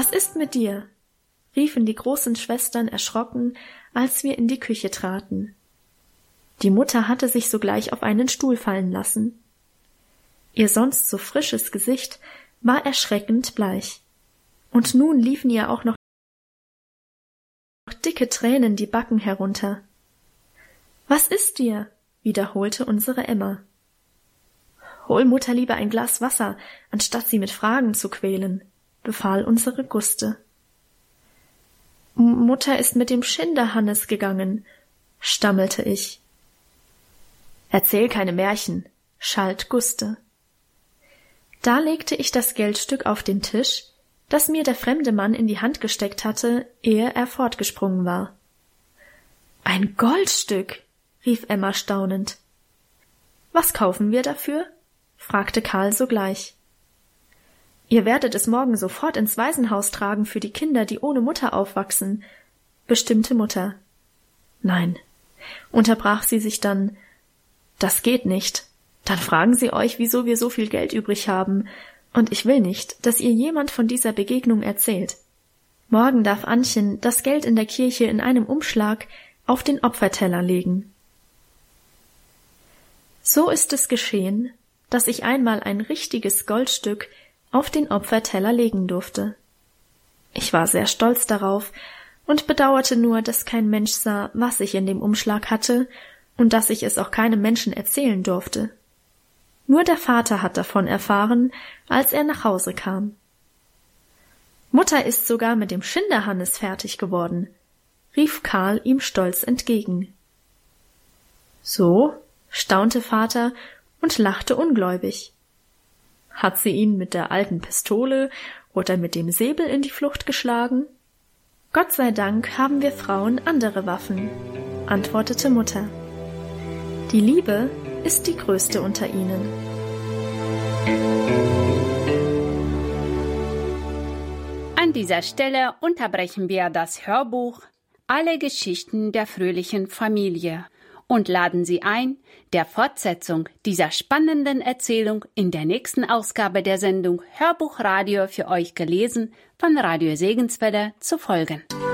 »Was ist mit dir?« riefen die großen Schwestern erschrocken, als wir in die Küche traten. Die Mutter hatte sich sogleich auf einen Stuhl fallen lassen. Ihr sonst so frisches Gesicht war erschreckend bleich. Und nun liefen ihr auch noch dicke Tränen die Backen herunter. »Was ist dir?« wiederholte unsere Emma. »Hol Mutter lieber ein Glas Wasser, anstatt sie mit Fragen zu quälen«, befahl unsere Guste. »Mutter ist mit dem Schinderhannes gegangen«, stammelte ich. »Erzähl keine Märchen«, schalt Guste. Da legte ich das Geldstück auf den Tisch, das mir der fremde Mann in die Hand gesteckt hatte, ehe er fortgesprungen war. »Ein Goldstück«, rief Emma staunend. »Was kaufen wir dafür?« fragte Karl sogleich. »Ihr werdet es morgen sofort ins Waisenhaus tragen für die Kinder, die ohne Mutter aufwachsen«, bestimmte Mutter. »Nein«, unterbrach sie sich dann, »das geht nicht. Dann fragen sie euch, wieso wir so viel Geld übrig haben, und ich will nicht, dass ihr jemand von dieser Begegnung erzählt. Morgen darf Annchen das Geld in der Kirche in einem Umschlag auf den Opferteller legen.« So ist es geschehen, dass ich einmal ein richtiges Goldstück auf den Opferteller legen durfte. Ich war sehr stolz darauf und bedauerte nur, dass kein Mensch sah, was ich in dem Umschlag hatte und dass ich es auch keinem Menschen erzählen durfte. Nur der Vater hat davon erfahren, als er nach Hause kam. »Mutter ist sogar mit dem Schinderhannes fertig geworden«, rief Karl ihm stolz entgegen. »So?«, staunte Vater und lachte ungläubig. »Hat sie ihn mit der alten Pistole oder mit dem Säbel in die Flucht geschlagen?« »Gott sei Dank haben wir Frauen andere Waffen«, antwortete Mutter. »Die Liebe ist die größte unter ihnen.« An dieser Stelle unterbrechen wir das Hörbuch Alle Geschichten der fröhlichen Familie und laden Sie ein, der Fortsetzung dieser spannenden Erzählung in der nächsten Ausgabe der Sendung Hörbuchradio für euch gelesen von Radio Segenswelle zu folgen.